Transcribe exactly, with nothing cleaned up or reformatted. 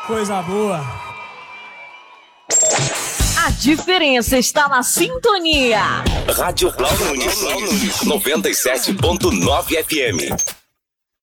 Coisa boa. A diferença está na sintonia. Rádio Cláudio Nunes, noventa e sete ponto nove F M.